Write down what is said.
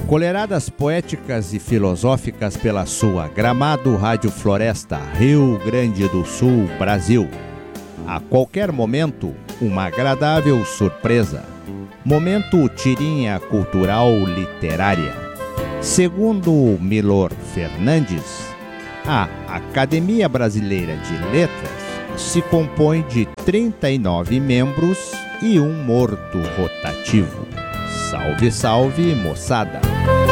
Colheradas poéticas e filosóficas pela sua Gramado Rádio Floresta, Rio Grande do Sul, Brasil. A qualquer momento, uma agradável surpresa. Momento tirinha cultural literária. Segundo Milor Fernandes, a Academia Brasileira de Letras se compõe de 39 membros e um morto rotativo. Salve, salve, moçada!